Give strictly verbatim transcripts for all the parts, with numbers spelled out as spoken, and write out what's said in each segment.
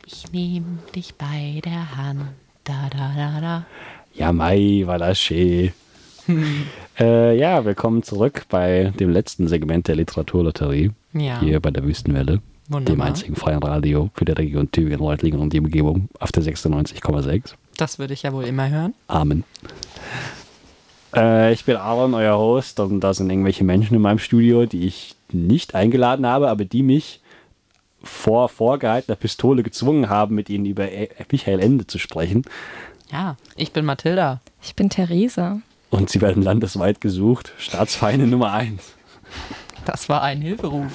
Ich nehme dich bei der Hand. Da, da, da, da. Ja, Mai, war das schön. äh, ja, willkommen zurück bei dem letzten Segment der Literaturlotterie. Ja. Hier bei der Wüstenwelle. Wunderbar. Dem einzigen freien Radio für die Region Tübingen, Reutlingen und die Umgebung auf der sechsundneunzig Komma sechs. Das würde ich ja wohl immer hören. Amen. Äh, ich bin Aaron, euer Host, und da sind irgendwelche Menschen in meinem Studio, die ich nicht eingeladen habe, aber die mich vor vorgehaltener Pistole gezwungen haben, mit ihnen über Michael Ende zu sprechen. Ja, ich bin Mathilda. Ich bin Theresa. Und sie werden landesweit gesucht. Staatsfeinde Nummer eins. Das war ein Hilferuf.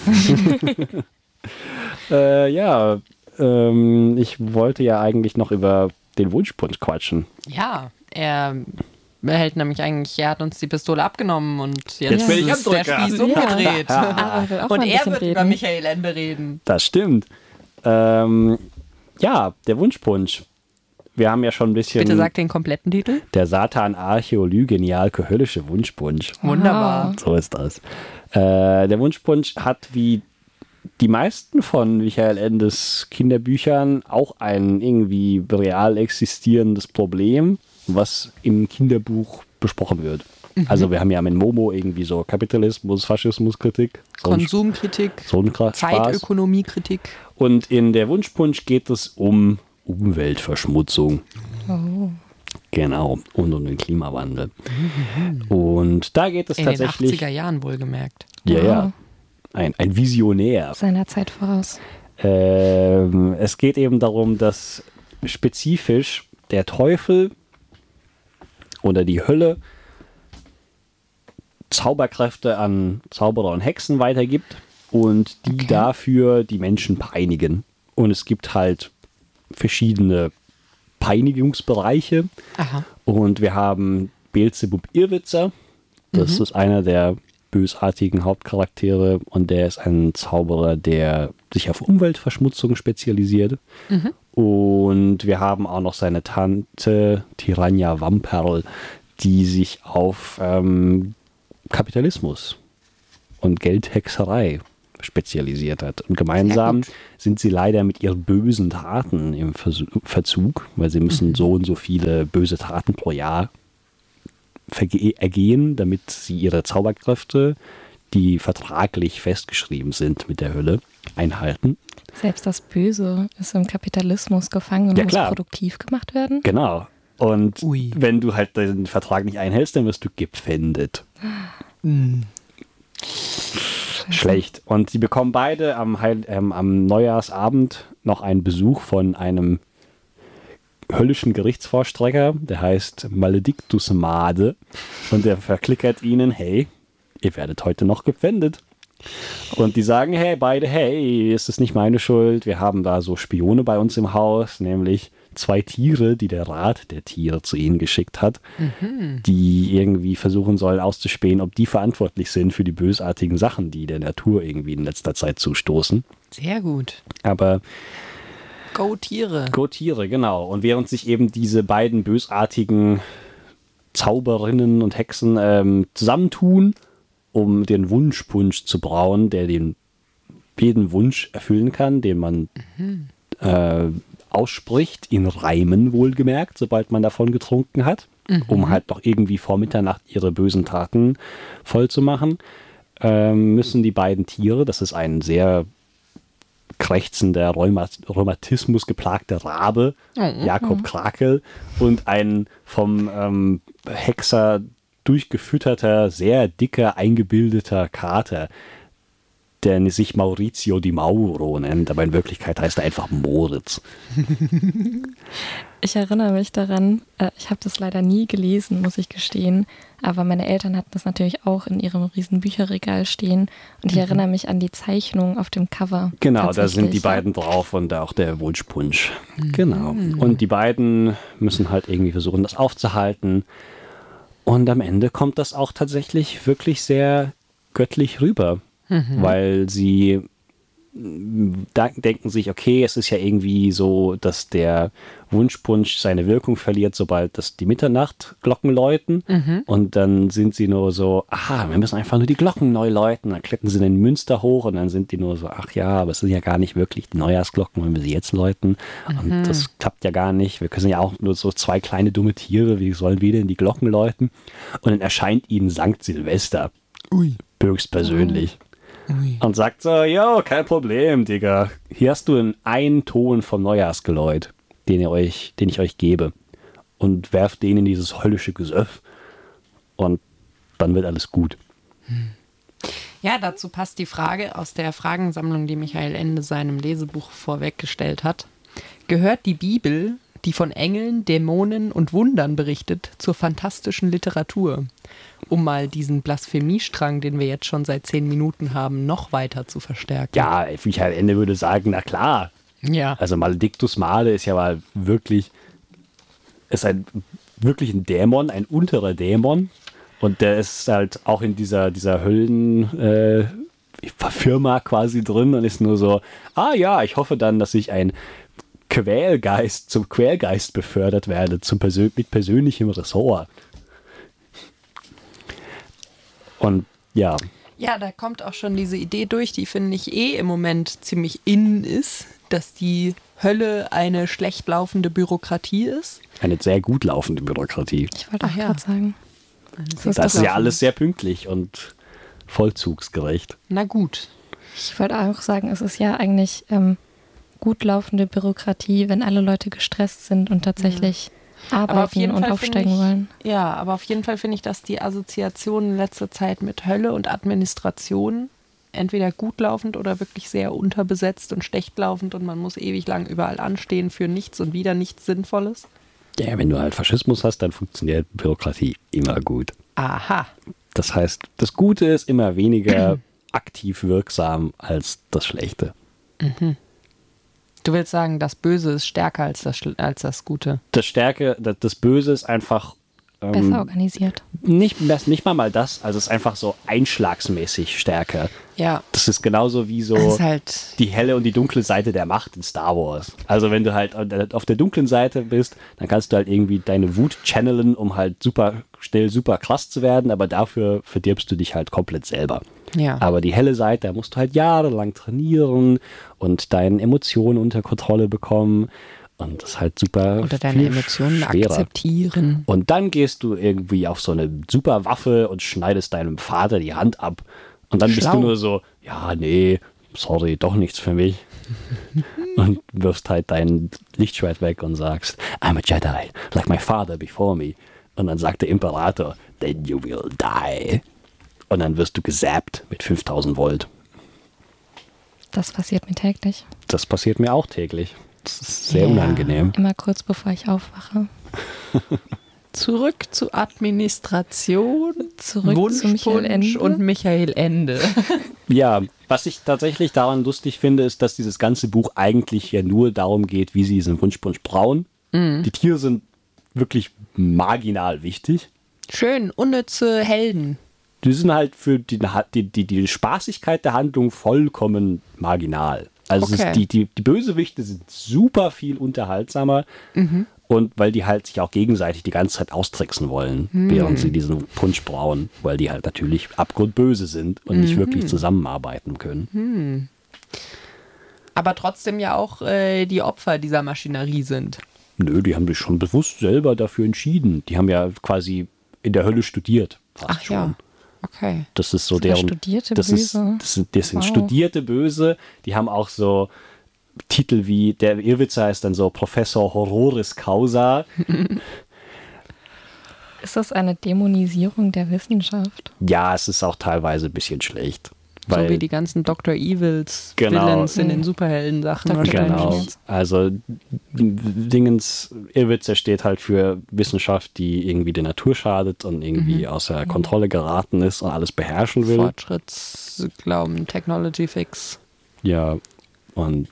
äh, ja, ähm, ich wollte ja eigentlich noch über den Wunschpunsch quatschen. Ja, er hält nämlich eigentlich, er hat uns die Pistole abgenommen und jetzt, Jetzt will ich ist der abdrücken. Spieß umgedreht. Aaron will auch Und mal ein er bisschen wird reden. über Michael Ende reden. Das stimmt. Ähm, ja, der Wunschpunsch. Wir haben ja schon ein bisschen... Bitte sag den kompletten Titel. Der Satan Archäolygenialke höllische Wunschpunsch. Wunderbar. So ist das. Äh, der Wunschpunsch hat wie die meisten von Michael Endes Kinderbüchern auch ein irgendwie real existierendes Problem, was im Kinderbuch besprochen wird. Mhm. Also wir haben ja mit Momo irgendwie so Kapitalismus, Faschismuskritik, so Konsumkritik, so ein Spaß. Zeitökonomiekritik. Und in der Wunschpunsch geht es um Umweltverschmutzung. Oh. Genau, und um den Klimawandel. Mhm. Und da geht es in tatsächlich... In den achtziger Jahren wohlgemerkt. Ja, Wow. ja. Ein, ein Visionär. Seiner Zeit voraus. Ähm, es geht eben darum, dass spezifisch der Teufel oder die Hölle Zauberkräfte an Zauberer und Hexen weitergibt und die Okay. dafür die Menschen peinigen. Und es gibt halt verschiedene Peinigungsbereiche. Aha. Und wir haben Beelzebub Irrwitzer. Das Mhm. ist einer der bösartigen Hauptcharaktere und der ist ein Zauberer, der sich auf Umweltverschmutzung spezialisiert. Mhm. Und wir haben auch noch seine Tante Tirania Wamperl, die sich auf ähm, Kapitalismus und Geldhexerei spezialisiert hat. Und gemeinsam sind sie leider mit ihren bösen Taten im Versu- Verzug, weil sie müssen Mhm. so und so viele böse Taten pro Jahr verge- ergehen, damit sie ihre Zauberkräfte, die vertraglich festgeschrieben sind mit der Hölle, einhalten. Selbst das Böse ist im Kapitalismus gefangen und Ja, muss klar. produktiv gemacht werden. Genau. Und Ui. wenn du halt den Vertrag nicht einhältst, dann wirst du gepfändet. Mhm. Schlecht. Und sie bekommen beide am, Heil ähm, am Neujahrsabend noch einen Besuch von einem höllischen Gerichtsvorstrecker, der heißt Maledictus Made. Und der verklickert ihnen, hey, ihr werdet heute noch gepfändet. Und die sagen, hey, beide, hey, ist es nicht meine Schuld? Wir haben da so Spione bei uns im Haus, nämlich zwei Tiere, die der Rat der Tiere zu ihnen geschickt hat, Mhm. die irgendwie versuchen sollen auszuspähen, ob die verantwortlich sind für die bösartigen Sachen, die der Natur irgendwie in letzter Zeit zustoßen. Sehr gut. Aber Go Tiere. Go Tiere, genau. Und während sich eben diese beiden bösartigen Zauberinnen und Hexen ähm, zusammentun, um den Wunschpunsch zu brauen, der den jeden Wunsch erfüllen kann, den man Mhm. äh, ausspricht, in Reimen wohlgemerkt, sobald man davon getrunken hat, Mhm. um halt noch irgendwie vor Mitternacht ihre bösen Taten voll zu machen, ähm, müssen die beiden Tiere, das ist ein sehr krächzender, Rheumat Rheumatismus geplagter Rabe, Oh. Jakob Krakel, und ein vom ähm, Hexer durchgefütterter, sehr dicker, eingebildeter Kater, der sich Maurizio di Mauro nennt, aber in Wirklichkeit heißt er einfach Moritz. Ich erinnere mich daran, äh, ich habe das leider nie gelesen, muss ich gestehen, aber meine Eltern hatten das natürlich auch in ihrem riesen Bücherregal stehen und ich Mhm. erinnere mich an die Zeichnung auf dem Cover. Genau, da sind die Tatsächlich, ja. beiden drauf und auch der Wunschpunsch. Genau. Und die beiden müssen halt irgendwie versuchen, das aufzuhalten. Und am Ende kommt das auch tatsächlich wirklich sehr göttlich rüber, Mhm. weil sie da denken sich, okay, es ist ja irgendwie so, dass der Wunschpunsch seine Wirkung verliert, sobald das die Mitternachtglocken läuten. Mhm. Und dann sind sie nur so, aha, wir müssen einfach nur die Glocken neu läuten. Dann klettern sie den Münster hoch und dann sind die nur so, ach ja, aber es sind ja gar nicht wirklich die Neujahrsglocken, wenn wir sie jetzt läuten. Mhm. Und das klappt ja gar nicht. Wir können ja auch nur so zwei kleine dumme Tiere, wie sollen wir denn die Glocken läuten? Und dann erscheint ihnen Sankt Silvester. Ui. Höchstpersönlich. Ui. Und sagt so, jo, kein Problem, Digga. Hier hast du einen Ton vom Neujahrsgeläut, den, ihr euch, den ich euch gebe. Und werft den in dieses höllische Gesöff. Und dann wird alles gut. Ja, dazu passt die Frage aus der Fragensammlung, die Michael Ende seinem Lesebuch vorweggestellt hat. Gehört die Bibel, die von Engeln, Dämonen und Wundern berichtet, zur fantastischen Literatur? Um mal diesen Blasphemiestrang, den wir jetzt schon seit zehn Minuten haben, noch weiter zu verstärken. Ja, Michael Ende würde sagen, na klar. Ja. Also Maledictus Male ist ja mal wirklich, ist ein, wirklich ein Dämon, ein unterer Dämon. Und der ist halt auch in dieser, dieser Höllen, äh, Firma quasi drin und ist nur so, ah ja, ich hoffe dann, dass ich ein Quälgeist zum Quälgeist befördert werde, zum Persön- mit persönlichem Ressort. Und ja. Ja, da kommt auch schon diese Idee durch, die finde ich eh im Moment ziemlich in ist, dass die Hölle eine schlecht laufende Bürokratie ist. Eine sehr gut laufende Bürokratie. Ich wollte auch Ach ja. gerade sagen. Das, das ist ja alles sehr pünktlich und vollzugsgerecht. Na gut. Ich wollte auch sagen, es ist ja eigentlich ähm, gut laufende Bürokratie, wenn alle Leute gestresst sind und tatsächlich arbeiten und aufsteigen ich, wollen. Ja, aber auf jeden Fall finde ich, dass die Assoziation in letzter Zeit mit Hölle und Administration entweder gut laufend oder wirklich sehr unterbesetzt und schlecht laufend und man muss ewig lang überall anstehen für nichts und wieder nichts Sinnvolles. Ja, wenn du halt Faschismus hast, dann funktioniert Bürokratie immer gut. Aha. Das heißt, das Gute ist immer weniger aktiv wirksam als das Schlechte. Mhm. Du willst sagen, das Böse ist stärker als das, als das Gute. Das Stärke, das, das Böse ist einfach ähm, Besser organisiert. Nicht, nicht mal mal das, also es ist einfach so einschlagsmäßig stärker. Ja. Das ist genauso wie so Das ist halt die helle und die dunkle Seite der Macht in Star Wars. Also wenn du halt auf der dunklen Seite bist, dann kannst du halt irgendwie deine Wut channeln, um halt super schnell super krass zu werden, aber dafür verdirbst du dich halt komplett selber. Ja. Aber die helle Seite, da musst du halt jahrelang trainieren und deine Emotionen unter Kontrolle bekommen. Und das ist halt super Oder deine viel Emotionen schwerer. akzeptieren. Und dann gehst du irgendwie auf so eine super Waffe und schneidest deinem Vater die Hand ab. Und dann bist Schlau. du nur so, ja, nee, sorry, doch nichts für mich. Und wirfst halt dein Lichtschwert weg und sagst, I'm a Jedi, like my father before me. Und dann sagt der Imperator, then you will die. Und dann wirst du gesappt mit fünftausend Volt. Das passiert mir täglich. Das passiert mir auch täglich. Das ist sehr Ja. unangenehm. Immer kurz bevor ich aufwache. Zurück zu Administration, Zurück zu Michael Ende. und Michael Ende. Ja, was ich tatsächlich daran lustig finde, ist, dass dieses ganze Buch eigentlich ja nur darum geht, wie sie diesen Wunschpunsch brauen. Mhm. Die Tiere sind wirklich marginal wichtig. Schön, unnütze Helden. Die sind halt für die, die, die, die Spaßigkeit der Handlung vollkommen marginal. Also es Okay. ist die, die, die Bösewichte sind super viel unterhaltsamer. Mhm. Und weil die halt sich auch gegenseitig die ganze Zeit austricksen wollen, Mhm. während sie diesen Punsch brauen, weil die halt natürlich abgrundböse sind und nicht Mhm. wirklich zusammenarbeiten können. Aber trotzdem ja auch äh, die Opfer dieser Maschinerie sind. Nö, die haben sich schon bewusst selber dafür entschieden. Die haben ja quasi in der Hölle studiert. Fast Ach schon. ja, okay. Das ist so Das war deren. studierte das ist, Böse. das sind, das sind Wow. studierte Böse. Die haben auch so Titel wie, der Irrwitzer heißt dann so Professor Horroris Causa. Ist das eine Dämonisierung der Wissenschaft? Ja, es ist auch teilweise ein bisschen schlecht. So Weil, wie die ganzen Doktor Evils, Genau. Villains in den Mhm. Superhelden-Sachen. Doktor wahrscheinlich. Genau. Evils. Also Dingens Irrwitzer steht halt für Wissenschaft, die irgendwie der Natur schadet und irgendwie außer Kontrolle geraten ist und alles beherrschen will. Fortschrittsglauben, Technology Fix. Ja, und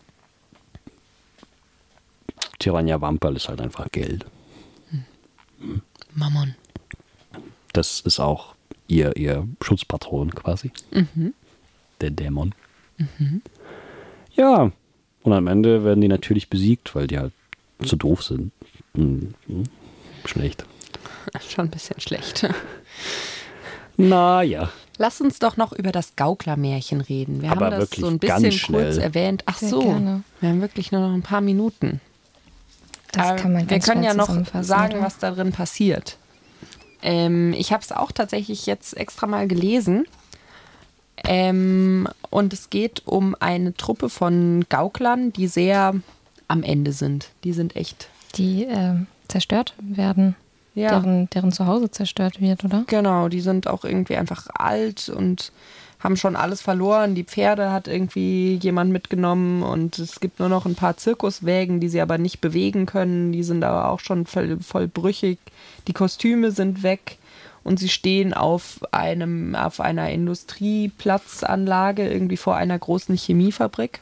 Tirania Wamperl ist halt einfach Geld. Mammon. Das ist auch ihr, ihr Schutzpatron quasi. Mhm. Der Dämon. Ja, und am Ende werden die natürlich besiegt, weil die halt zu doof sind. Hm, hm. Schlecht. Schon ein bisschen schlecht. Naja. Lass uns doch noch über das Gauklermärchen reden. Wir Aber haben das wirklich so ein ganz bisschen schnell. kurz erwähnt. Ach Sehr so, gerne. wir haben wirklich nur noch ein paar Minuten. Das Aber kann man wir ganz können schnell ja noch zusammenfassen, sagen, oder? was da drin passiert. Ähm, ich habe es auch tatsächlich jetzt extra mal gelesen. Ähm, und es geht um eine Truppe von Gauklern, die sehr am Ende sind. Die sind echt. Die äh, zerstört werden, Ja, deren, deren Zuhause zerstört wird, oder? genau. Die sind auch irgendwie einfach alt und haben schon alles verloren. Die Pferde hat irgendwie jemand mitgenommen und es gibt nur noch ein paar Zirkuswägen, die sie aber nicht bewegen können. Die sind aber auch schon voll, voll brüchig. Die Kostüme sind weg und sie stehen auf einem, auf einer Industrieplatzanlage irgendwie vor einer großen Chemiefabrik.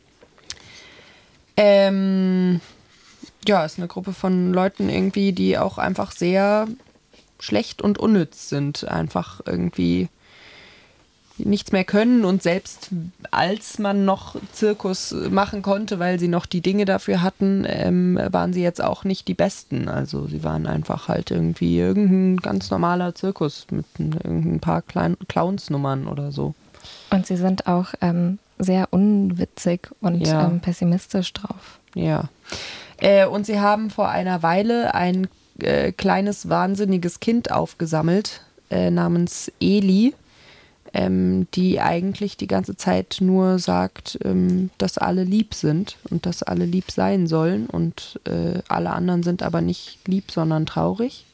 Ähm, ja, ist eine Gruppe von Leuten irgendwie, die auch einfach sehr schlecht und unnütz sind. Einfach irgendwie nichts mehr können und selbst als man noch Zirkus machen konnte, weil sie noch die Dinge dafür hatten, ähm, waren sie jetzt auch nicht die Besten. Also sie waren einfach halt irgendwie irgendein ganz normaler Zirkus mit ein, irgendein paar kleinen Clownsnummern oder so. Und sie sind auch ähm, sehr unwitzig und Ja. ähm, pessimistisch drauf. Ja. Äh, und sie haben vor einer Weile ein äh, kleines, wahnsinniges Kind aufgesammelt, äh, namens Eli, ähm, die eigentlich die ganze Zeit nur sagt, ähm, dass alle lieb sind und dass alle lieb sein sollen und äh, alle anderen sind aber nicht lieb, sondern traurig.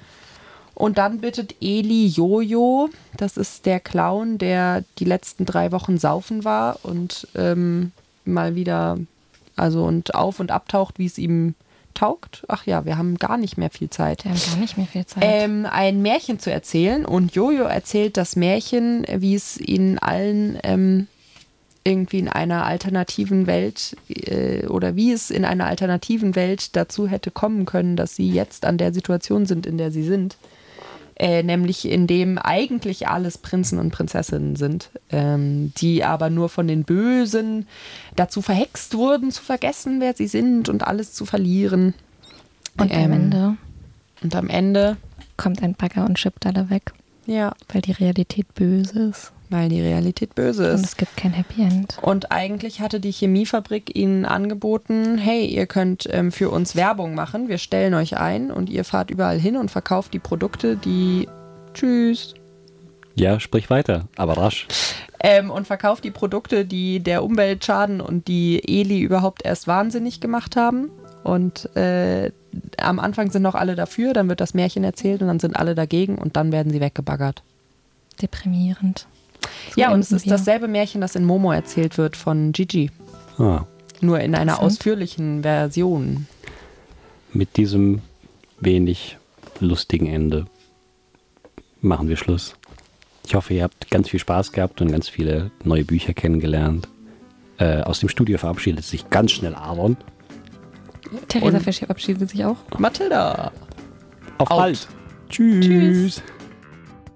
Und dann bittet Eli Jojo, das ist der Clown, der die letzten drei Wochen saufen war und ähm, mal wieder, also und auf- und abtaucht, wie es ihm taugt. Ach ja, wir haben gar nicht mehr viel Zeit. Die haben gar nicht mehr viel Zeit. Ähm, ein Märchen zu erzählen und Jojo erzählt das Märchen, wie es ihnen allen ähm, irgendwie in einer alternativen Welt äh, oder wie es in einer alternativen Welt dazu hätte kommen können, dass sie jetzt an der Situation sind, in der sie sind. Äh, nämlich in dem eigentlich alles Prinzen und Prinzessinnen sind, ähm, die aber nur von den Bösen dazu verhext wurden, zu vergessen, wer sie sind und alles zu verlieren. und ähm, am Ende Und am Ende, kommt ein Bagger und schippt alle weg, ja, weil die Realität böse ist. weil die Realität böse Und ist. es gibt kein Happy End. Und eigentlich hatte die Chemiefabrik ihnen angeboten, hey, ihr könnt ähm, für uns Werbung machen, wir stellen euch ein und ihr fahrt überall hin und verkauft die Produkte, die, tschüss, Ja, sprich weiter, aber rasch. ähm, und verkauft die Produkte, die der Umwelt schaden und die Eli überhaupt erst wahnsinnig gemacht haben. Und äh, am Anfang sind noch alle dafür, dann wird das Märchen erzählt und dann sind alle dagegen und dann werden sie weggebaggert. Deprimierend. So Ja, und es enden ist wir. dasselbe Märchen, das in Momo erzählt wird von Gigi. Ah, Nur in einer Interessant. ausführlichen Version. mit diesem wenig lustigen Ende machen wir Schluss. Ich hoffe, ihr habt ganz viel Spaß gehabt und ganz viele neue Bücher kennengelernt. Äh, aus dem Studio verabschiedet sich ganz schnell Aaron. Theresa Und- Fisch verabschiedet sich auch. Mathilda! Auf Out. bald. Tschüss. Tschüss.